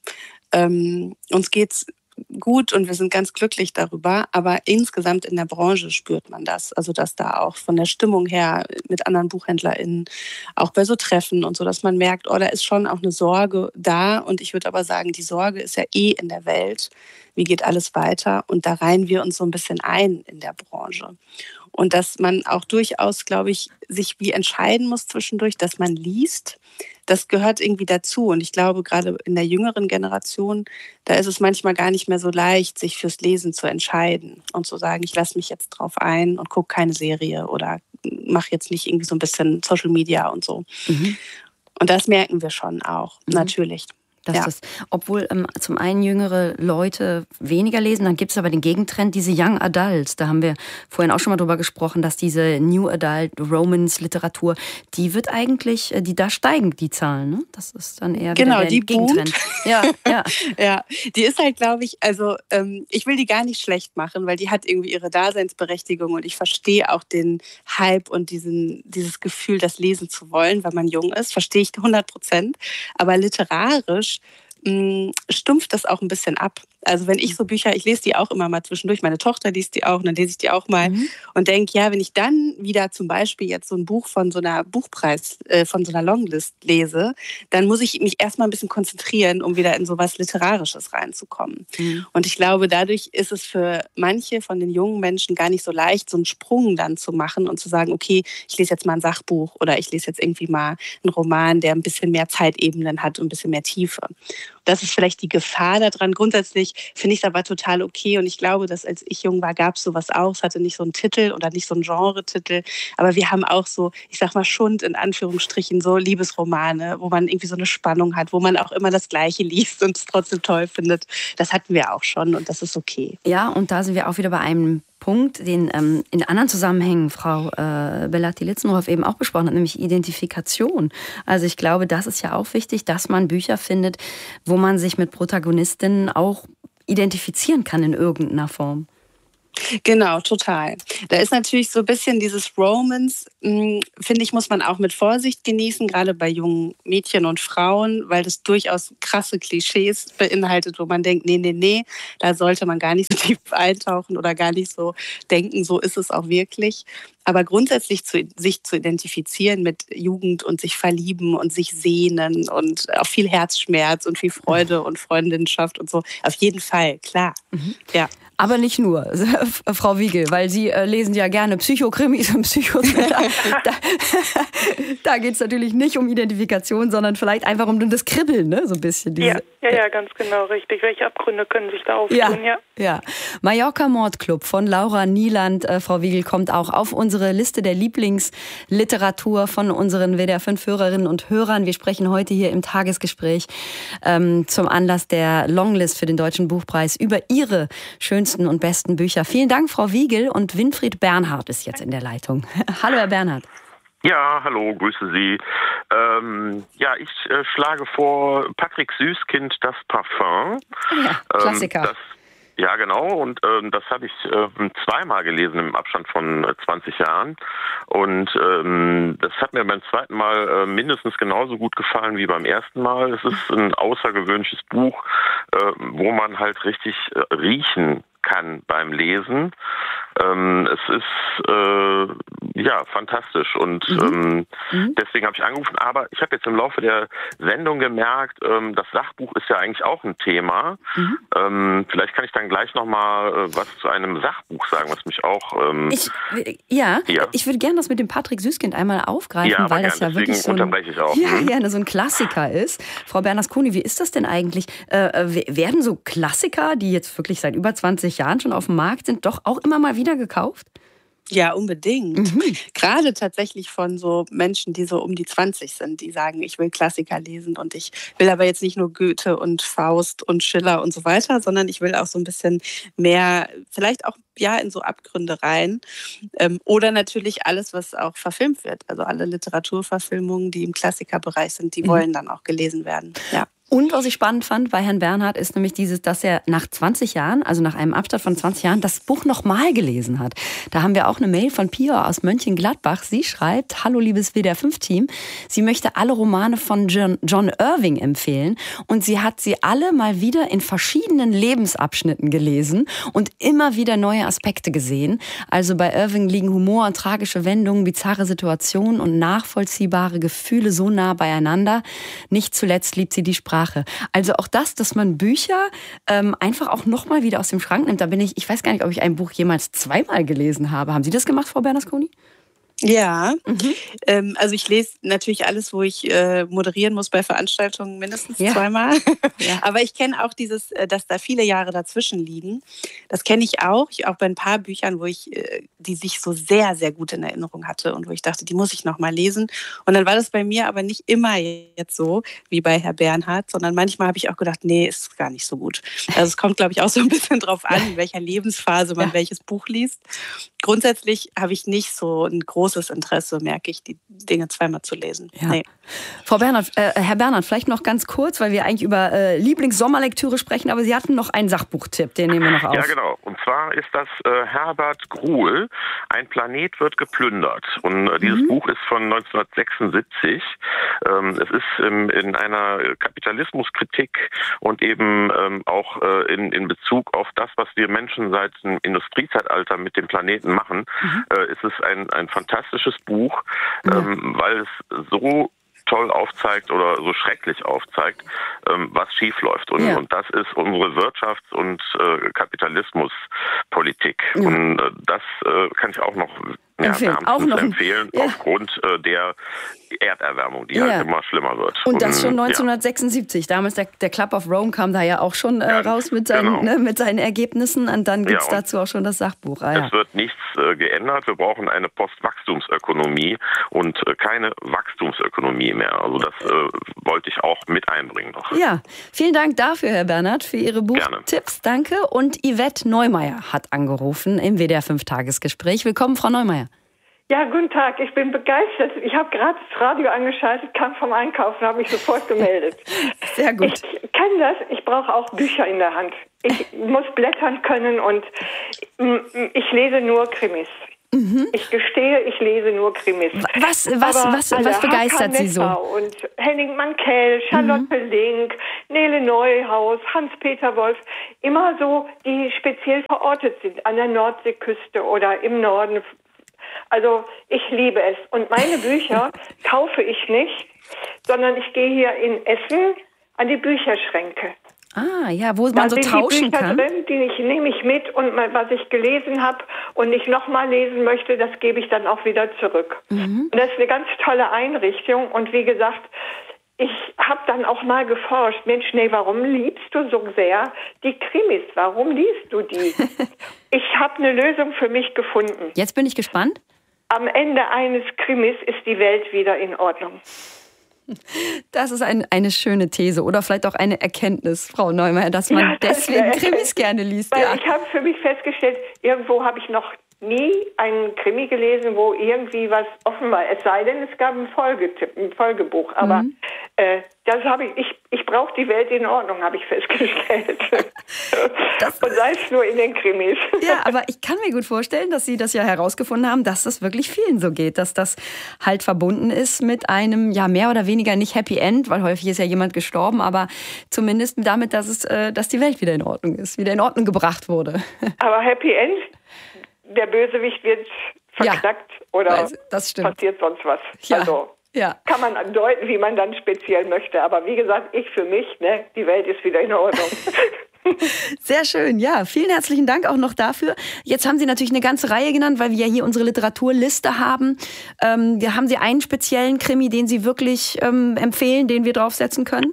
Ähm, uns geht's gut und wir sind ganz glücklich darüber, aber insgesamt in der Branche spürt man das. Also dass da auch von der Stimmung her mit anderen BuchhändlerInnen, auch bei so Treffen und so, dass man merkt, oh, da ist schon auch eine Sorge da und ich würde aber sagen, die Sorge ist ja eh in der Welt. Wie geht alles weiter? Und da reihen wir uns so ein bisschen ein in der Branche. Und dass man auch durchaus, glaube ich, sich wie entscheiden muss zwischendurch, dass man liest. Das gehört irgendwie dazu. Und ich glaube, gerade in der jüngeren Generation, da ist es manchmal gar nicht mehr so leicht, sich fürs Lesen zu entscheiden und zu sagen, ich lasse mich jetzt drauf ein und gucke keine Serie oder mache jetzt nicht irgendwie so ein bisschen Social Media und so. Mhm. Und das merken wir schon auch, mhm. natürlich. Dass ja. das, obwohl ähm, zum einen jüngere Leute weniger lesen, dann gibt es aber den Gegentrend, diese Young Adults. Da haben wir vorhin auch schon mal drüber gesprochen, dass diese New Adult Romance Literatur, die wird eigentlich, die da steigen die Zahlen. Ne? Das ist dann eher genau, wieder der die Gegentrend. Ja, ja. ja, die ist halt, glaube ich, also ähm, ich will die gar nicht schlecht machen, weil die hat irgendwie ihre Daseinsberechtigung und ich verstehe auch den Hype und diesen, dieses Gefühl, das lesen zu wollen, weil man jung ist, verstehe ich hundert Prozent. Aber literarisch mh, stumpft das auch ein bisschen ab. Also wenn ich so Bücher, ich lese die auch immer mal zwischendurch, meine Tochter liest die auch und dann lese ich die auch mal mhm. und denke, ja, wenn ich dann wieder zum Beispiel jetzt so ein Buch von so einer Buchpreis, äh, von so einer Longlist lese, dann muss ich mich erstmal ein bisschen konzentrieren, um wieder in sowas Literarisches reinzukommen. Mhm. Und ich glaube, dadurch ist es für manche von den jungen Menschen gar nicht so leicht, so einen Sprung dann zu machen und zu sagen, okay, ich lese jetzt mal ein Sachbuch oder ich lese jetzt irgendwie mal einen Roman, der ein bisschen mehr Zeitebenen hat und ein bisschen mehr Tiefe. Das ist vielleicht die Gefahr daran. Grundsätzlich finde ich es aber total okay. Und ich glaube, dass als ich jung war, gab es sowas auch. Es hatte nicht so einen Titel oder nicht so einen Genre-Titel. Aber wir haben auch so, ich sag mal Schund in Anführungsstrichen, so Liebesromane, wo man irgendwie so eine Spannung hat, wo man auch immer das Gleiche liest und es trotzdem toll findet. Das hatten wir auch schon und das ist okay. Ja, und da sind wir auch wieder bei einem Punkt, den ähm, in anderen Zusammenhängen Frau äh, Belatti-Litzenhoff eben auch besprochen hat, nämlich Identifikation. Also ich glaube, das ist ja auch wichtig, dass man Bücher findet, wo man sich mit Protagonistinnen auch identifizieren kann in irgendeiner Form. Genau, total. Da ist natürlich so ein bisschen dieses Romance, mh, finde ich, muss man auch mit Vorsicht genießen, gerade bei jungen Mädchen und Frauen, weil das durchaus krasse Klischees beinhaltet, wo man denkt, nee, nee, nee, da sollte man gar nicht so tief eintauchen oder gar nicht so denken, so ist es auch wirklich. Aber grundsätzlich zu, sich zu identifizieren mit Jugend und sich verlieben und sich sehnen und auch viel Herzschmerz und viel Freude und Freundinnenschaft und so, auf jeden Fall, klar. Mhm. Ja. Aber nicht nur, Frau Wiegel, weil Sie äh, lesen ja gerne Psychokrimis und Psychothriller. da da geht es natürlich nicht um Identifikation, sondern vielleicht einfach um das Kribbeln, ne? So ein bisschen. Diese, ja, ja, ja, ganz genau, richtig. Welche Abgründe können sich da auftun, ja. ja. ja. Mallorca Mordclub von Laura Nieland, äh, Frau Wiegel, kommt auch auf unsere Liste der Lieblingsliteratur von unseren W D R fünf Hörerinnen und Hörern. Wir sprechen heute hier im Tagesgespräch ähm, zum Anlass der Longlist für den Deutschen Buchpreis über Ihre schönen und besten Bücher. Vielen Dank, Frau Wiegel, und Winfried Bernhard ist jetzt in der Leitung. Hallo, Herr Bernhard. Ja, hallo, grüße Sie. Ähm, ja, ich äh, schlage vor Patrick Süßkind, Das Parfum. Ja, Klassiker. Ähm, das, ja, genau, und ähm, das habe ich äh, zweimal gelesen im Abstand von äh, zwanzig Jahren. Und ähm, das hat mir beim zweiten Mal äh, mindestens genauso gut gefallen wie beim ersten Mal. Es ist ein außergewöhnliches Buch, äh, wo man halt richtig äh, riechen kann beim Lesen. Ähm, es ist äh, ja fantastisch und mhm. ähm, mhm. deswegen habe ich angerufen. Aber ich habe jetzt im Laufe der Sendung gemerkt, ähm, das Sachbuch ist ja eigentlich auch ein Thema. Mhm. Ähm, vielleicht kann ich dann gleich noch mal äh, was zu einem Sachbuch sagen, was mich auch ähm, ich, ja, ja, ich würde gerne das mit dem Patrick Süßkind einmal aufgreifen, ja, weil gern, das ja wirklich so ein, unterbreche ich auch. Ja, mhm. ja, so ein Klassiker ist. Frau Bernasconi, wie ist das denn eigentlich? Äh, werden so Klassiker, die jetzt wirklich seit über zwanzig Jahren schon auf dem Markt sind, doch auch immer mal wieder gekauft? Ja, unbedingt. Mhm. Gerade tatsächlich von so Menschen, die so um die zwanzig sind, die sagen, ich will Klassiker lesen und ich will aber jetzt nicht nur Goethe und Faust und Schiller und so weiter, sondern ich will auch so ein bisschen mehr, vielleicht auch ja in so Abgründe rein. Ähm, oder natürlich alles, was auch verfilmt wird. Also alle Literaturverfilmungen, die im Klassikerbereich sind, die mhm. wollen dann auch gelesen werden. Ja. Und was ich spannend fand bei Herrn Bernhard ist nämlich dieses, dass er nach zwanzig Jahren, also nach einem Abstand von zwanzig Jahren, das Buch nochmal gelesen hat. Da haben wir auch eine Mail von Pia aus Mönchengladbach. Sie schreibt, hallo liebes W D R fünf Team, sie möchte alle Romane von John, John Irving empfehlen und sie hat sie alle mal wieder in verschiedenen Lebensabschnitten gelesen und immer wieder neue Aspekte gesehen. Also bei Irving liegen Humor und tragische Wendungen, bizarre Situationen und nachvollziehbare Gefühle so nah beieinander. Nicht zuletzt liebt sie die Sprache. Also auch das, dass man Bücher ähm, einfach auch nochmal wieder aus dem Schrank nimmt. Da bin ich, ich weiß gar nicht, ob ich ein Buch jemals zweimal gelesen habe. Haben Sie das gemacht, Frau Bernasconi? Ja, mhm. ähm, also ich lese natürlich alles, wo ich äh, moderieren muss bei Veranstaltungen mindestens ja. zweimal. Ja. Aber ich kenne auch dieses, dass da viele Jahre dazwischen liegen. Das kenne ich auch. Ich auch bei ein paar Büchern, wo ich, äh, die sich so sehr, sehr gut in Erinnerung hatte und wo ich dachte, die muss ich noch mal lesen. Und dann war das bei mir aber nicht immer jetzt so wie bei Herr Bernhard, sondern manchmal habe ich auch gedacht, nee, ist gar nicht so gut. Also es kommt, glaube ich, auch so ein bisschen drauf an, in welcher Lebensphase man ja. welches Buch liest. Grundsätzlich habe ich nicht so ein großes Interesse, merke ich, die Dinge zweimal zu lesen. Ja. Nee. Frau Bernhard, äh, Herr Bernhard, vielleicht noch ganz kurz, weil wir eigentlich über äh, Lieblingssommerlektüre sprechen, aber Sie hatten noch einen Sachbuchtipp, den nehmen wir noch auf. Ja, genau. Und zwar ist das äh, Herbert Gruhl, Ein Planet wird geplündert. Und äh, dieses mhm. Buch ist von neunzehnhundertsechsundsiebzig. Ähm, es ist ähm, in einer Kapitalismuskritik und eben ähm, auch äh, in, in Bezug auf das, was wir Menschen seit dem Industriezeitalter mit dem Planeten machen, mhm. äh, ist es ein, ein fantastisches Buch, ja. ähm, weil es so toll aufzeigt oder so schrecklich aufzeigt, ähm, was schiefläuft. Und, ja. und das ist unsere Wirtschafts- und äh, Kapitalismuspolitik. Ja. Und äh, das äh, kann ich auch noch Ja, empfehlen. Auch noch empfehlen, ja. aufgrund äh, der Erderwärmung, die ja. halt immer schlimmer wird. Und das schon neunzehnhundertsechsundsiebzig. Ja. Damals der, der Club of Rome kam da ja auch schon äh, ja, raus mit seinen, genau. ne, mit seinen Ergebnissen. Und dann gibt es ja, dazu auch schon das Sachbuch. Ah, ja. Es wird nichts äh, geändert. Wir brauchen eine Postwachstumsökonomie und äh, keine Wachstumsökonomie mehr. Also das äh, wollte ich auch mit einbringen noch. Ja, vielen Dank dafür, Herr Bernhard, für Ihre Buchtipps. Danke. Und Yvette Neumeier hat angerufen im W D R fünf Tagesgespräch. Willkommen, Frau Neumeier. Ja, guten Tag. Ich bin begeistert. Ich habe gerade das Radio angeschaltet, kam vom Einkaufen, habe mich sofort gemeldet. Sehr gut. Ich kenne das. Ich brauche auch Bücher in der Hand. Ich muss blättern können und ich lese nur Krimis. Mhm. Ich gestehe, ich lese nur Krimis. Was, was, Aber was, was begeistert Sie so? Und Henning Mankell, Charlotte mhm. Link, Nele Neuhaus, Hans-Peter Wolf, immer so, die speziell verortet sind an der Nordseeküste oder im Norden. Also ich liebe es. Und meine Bücher kaufe ich nicht, sondern ich gehe hier in Essen an die Bücherschränke. Ah, ja, wo man da so sind tauschen die Bücher kann. Drin, die ich, nehme ich mit und was ich gelesen habe und nicht nochmal lesen möchte, das gebe ich dann auch wieder zurück. Mhm. Und das ist eine ganz tolle Einrichtung. Und wie gesagt, ich habe dann auch mal geforscht. Mensch, nee, warum liebst du so sehr die Krimis? Warum liest du die? Ich habe eine Lösung für mich gefunden. Jetzt bin ich gespannt. Am Ende eines Krimis ist die Welt wieder in Ordnung. Das ist ein, eine schöne These oder vielleicht auch eine Erkenntnis, Frau Neumeier, dass man ja, das deswegen Krimis gerne liest. Weil ja. ich habe für mich festgestellt, irgendwo habe ich noch nie einen Krimi gelesen, wo irgendwie was offen war. Es sei denn, es gab ein, Folgetipp, ein Folgebuch. Aber mhm. äh, das habe ich, ich, ich brauche die Welt in Ordnung, habe ich festgestellt. Das und sei es nur in den Krimis. Ja, aber ich kann mir gut vorstellen, dass Sie das ja herausgefunden haben, dass das wirklich vielen so geht, dass das halt verbunden ist mit einem, ja, mehr oder weniger nicht Happy End, weil häufig ist ja jemand gestorben, aber zumindest damit, dass es, äh, dass die Welt wieder in Ordnung ist, wieder in Ordnung gebracht wurde. Aber Happy End? Der Bösewicht wird verknackt ja, oder das passiert sonst was. Ja, also ja. kann man andeuten, wie man dann speziell möchte. Aber wie gesagt, ich für mich, ne, die Welt ist wieder in Ordnung. Sehr schön, ja. Vielen herzlichen Dank auch noch dafür. Jetzt haben Sie natürlich eine ganze Reihe genannt, weil wir ja hier unsere Literaturliste haben. Ähm, haben Sie einen speziellen Krimi, den Sie wirklich ähm, empfehlen, den wir draufsetzen können?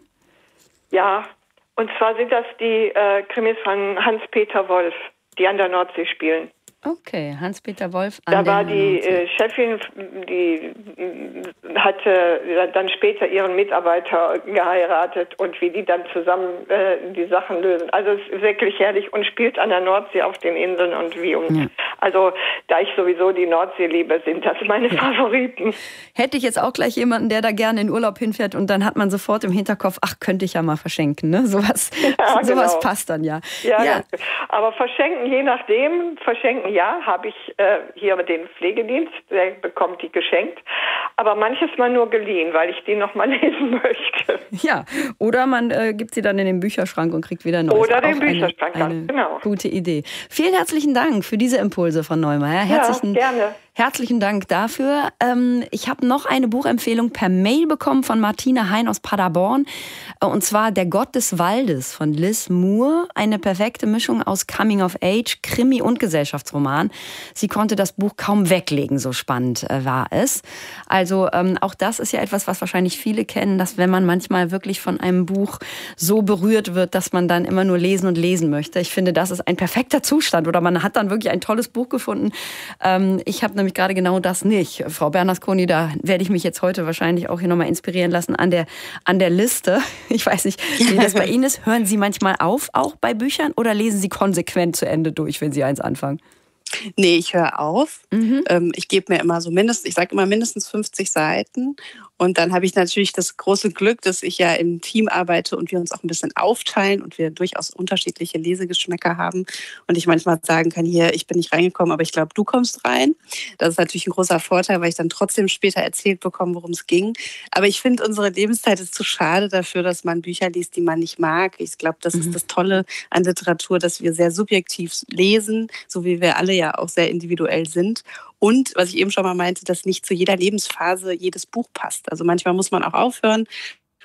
Ja, und zwar sind das die äh, Krimis von Hans-Peter Wolf, die an der Nordsee spielen. Okay, Hans-Peter Wolf. An da war die äh, Chefin, die äh, hatte dann später ihren Mitarbeiter geheiratet und wie die dann zusammen äh, die Sachen lösen. Also es ist wirklich herrlich und spielt an der Nordsee auf den Inseln und wie um. Ja. Also da ich sowieso die Nordsee liebe, sind das meine ja. Favoriten. Hätte ich jetzt auch gleich jemanden, der da gerne in Urlaub hinfährt und dann hat man sofort im Hinterkopf, ach, könnte ich ja mal verschenken, ne? Sowas, ja, sowas genau. passt dann ja. Ja, ja. Aber verschenken, je nachdem, verschenken ja, habe ich äh, hier den Pflegedienst, der bekommt die geschenkt. Aber manches mal nur geliehen, weil ich die noch mal lesen möchte. Ja, oder man äh, gibt sie dann in den Bücherschrank und kriegt wieder Neues. Oder den Bücherschrank, eine, eine genau. Gute Idee. Vielen herzlichen Dank für diese Impulse von Neumeier. Herzlichen, ja, gerne. Herzlichen Dank dafür. Ähm, ich habe noch eine Buchempfehlung per Mail bekommen von Martine Hein aus Paderborn. Und zwar Der Gott des Waldes von Liz Moore. Eine perfekte Mischung aus Coming of Age, Krimi und Gesellschaftsroman. Sie konnte das Buch kaum weglegen, so spannend äh, war es. Also ähm, auch das ist ja etwas, was wahrscheinlich viele kennen, dass wenn man manchmal wirklich von einem Buch so berührt wird, dass man dann immer nur lesen und lesen möchte. Ich finde, das ist ein perfekter Zustand. Oder man hat dann wirklich ein tolles Buch gefunden. Ähm, ich habe nämlich gerade genau das nicht. Frau Bernasconi, da werde ich mich jetzt heute wahrscheinlich auch hier nochmal inspirieren lassen an der, an der Liste. Ich weiß nicht, wie das bei Ihnen ist. Hören Sie manchmal auf, auch bei Büchern, oder lesen Sie konsequent zu Ende durch, wenn Sie eins anfangen? Nee, ich höre auf. Mhm. Ähm, ich gebe mir immer so mindestens, ich sage immer mindestens fünfzig Seiten. Und dann habe ich natürlich das große Glück, dass ich ja im Team arbeite und wir uns auch ein bisschen aufteilen und wir durchaus unterschiedliche Lesegeschmäcker haben. Und ich manchmal sagen kann, hier, ich bin nicht reingekommen, aber ich glaube, du kommst rein. Das ist natürlich ein großer Vorteil, weil ich dann trotzdem später erzählt bekomme, worum es ging. Aber ich finde, unsere Lebenszeit ist zu schade dafür, dass man Bücher liest, die man nicht mag. Ich glaube, das mhm. ist das Tolle an Literatur, dass wir sehr subjektiv lesen, so wie wir alle ja auch sehr individuell sind. Und, was ich eben schon mal meinte, dass nicht zu jeder Lebensphase jedes Buch passt. Also manchmal muss man auch aufhören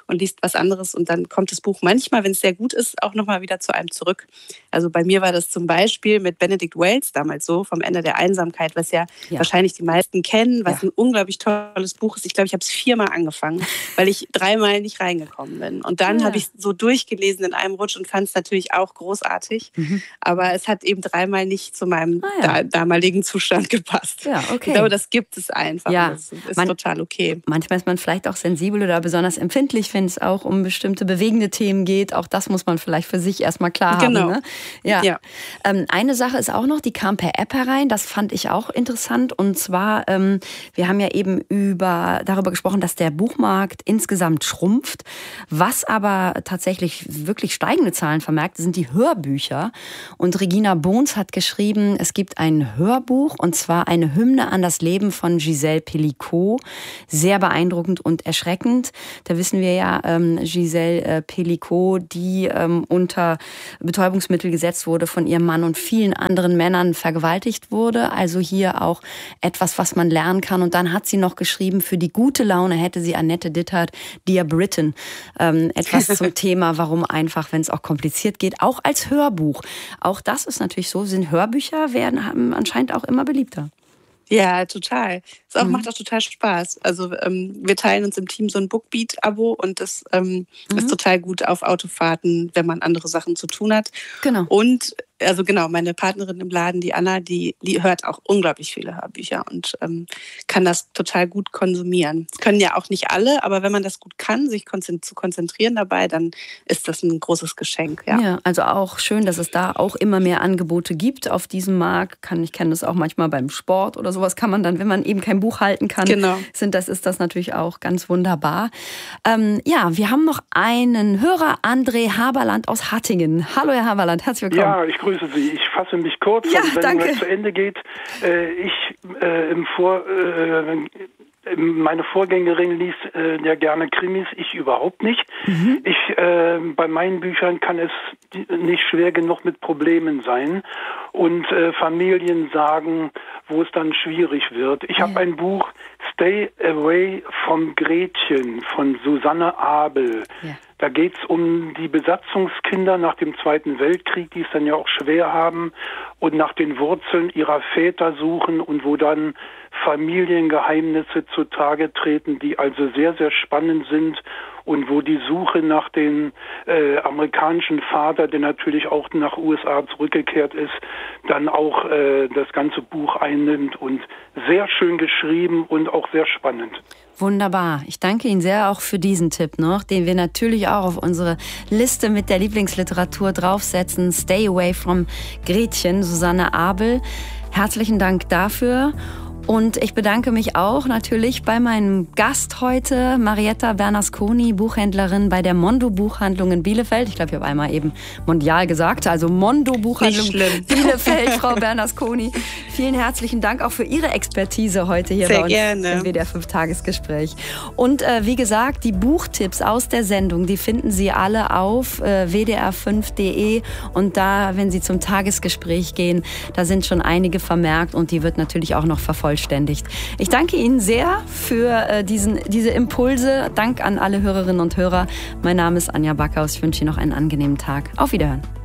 und liest was anderes und dann kommt das Buch manchmal, wenn es sehr gut ist, auch nochmal wieder zu einem zurück. Also bei mir war das zum Beispiel mit Benedict Wells damals so, vom Ende der Einsamkeit, was ja, ja. wahrscheinlich die meisten kennen, was ja. ein unglaublich tolles Buch ist. Ich glaube, ich habe es viermal angefangen, weil ich dreimal nicht reingekommen bin. Und dann ja. habe ich es so durchgelesen in einem Rutsch und fand es natürlich auch großartig. Mhm. Aber es hat eben dreimal nicht zu meinem ah, ja. da, damaligen Zustand gepasst. Ja, okay. Ich glaube, das gibt es einfach. Ja. Das ist Man, total okay. Manchmal ist man vielleicht auch sensibel oder besonders empfindlich, wenn es auch um bestimmte bewegende Themen geht. Auch das muss man vielleicht für sich erstmal klar genau. haben. Ne? Ja. ja. Ähm, eine Sache ist auch noch, die kam per App herein. Das fand ich auch interessant. Und zwar, ähm, wir haben ja eben über, darüber gesprochen, dass der Buchmarkt insgesamt schrumpft. Was aber tatsächlich wirklich steigende Zahlen vermerkt, sind die Hörbücher. Und Regina Bohns hat geschrieben, es gibt ein Hörbuch, und zwar eine Hymne an das Leben von Gisèle Pelicot. Sehr beeindruckend und erschreckend. Da wissen wir ja, ähm, Gisèle äh, Pelicot, die ähm, unter Betäubungsmittel gesetzt wurde, von ihrem Mann und vielen anderen Männern vergewaltigt wurde. Also hier auch etwas, was man lernen kann. Und dann hat sie noch geschrieben, für die gute Laune hätte sie Annette Dittert, Dear Britain, ähm, etwas zum Thema, warum einfach, wenn es auch kompliziert geht, auch als Hörbuch. Auch das ist natürlich so, sind Hörbücher, werden haben anscheinend auch immer beliebter. Ja, total. Es auch, Mhm. macht auch total Spaß. Also ähm, wir teilen uns im Team so ein Bookbeat-Abo und das ähm, Mhm. ist total gut auf Autofahrten, wenn man andere Sachen zu tun hat. Genau. Und also genau, meine Partnerin im Laden, die Anna, die, die hört auch unglaublich viele Hörbücher und ähm, kann das total gut konsumieren. Das können ja auch nicht alle, aber wenn man das gut kann, sich konzent- zu konzentrieren dabei, dann ist das ein großes Geschenk. Ja. Ja, also auch schön, dass es da auch immer mehr Angebote gibt auf diesem Markt. Kann, ich kenne das auch manchmal beim Sport oder sowas, kann man dann, wenn man eben kein Buch halten kann, Genau. sind das, ist das natürlich auch ganz wunderbar. Ähm, ja, wir haben noch einen Hörer, André Haberland aus Hattingen. Hallo Herr Haberland, herzlich willkommen. Ja, ich grüße Sie. Ich fasse mich kurz, Ja, weil die Sendung danke. gleich zu Ende geht. Äh, ich äh, im Vor, äh, meine Vorgängerin liest äh, ja gerne Krimis, ich überhaupt nicht. Mhm. Ich äh, bei meinen Büchern kann es nicht schwer genug mit Problemen sein und äh, Familien sagen, wo es dann schwierig wird. Ich habe ein Buch Stay Away from Gretchen von Susanne Abel. Ja. Da geht es um die Besatzungskinder nach dem Zweiten Weltkrieg, die es dann ja auch schwer haben und nach den Wurzeln ihrer Väter suchen und wo dann Familiengeheimnisse zutage treten, die also sehr, sehr spannend sind und wo die Suche nach dem äh, amerikanischen Vater, der natürlich auch nach U S A zurückgekehrt ist, dann auch äh, das ganze Buch einnimmt und sehr schön geschrieben und auch sehr spannend. Wunderbar. Ich danke Ihnen sehr auch für diesen Tipp noch, den wir natürlich auch auf unsere Liste mit der Lieblingsliteratur draufsetzen. Stay Away from Gretchen, Susanne Abel. Herzlichen Dank dafür. Und ich bedanke mich auch natürlich bei meinem Gast heute, Marietta Bernasconi, Buchhändlerin bei der Mondo Buchhandlung in Bielefeld. Ich glaube, ich habe einmal eben mondial gesagt, also Mondo Buchhandlung Bielefeld, Frau Bernasconi. Vielen herzlichen Dank auch für Ihre Expertise heute hier Sehr bei uns gerne. im W D R fünf Tagesgespräch. Und äh, wie gesagt, die Buchtipps aus der Sendung, die finden Sie alle auf äh, w d r fünf punkt d e und da, wenn Sie zum Tagesgespräch gehen, da sind schon einige vermerkt und die wird natürlich auch noch verfolgt. Ich danke Ihnen sehr für äh, diesen, diese Impulse. Dank an alle Hörerinnen und Hörer. Mein Name ist Anja Backhaus. Ich wünsche Ihnen noch einen angenehmen Tag. Auf Wiederhören.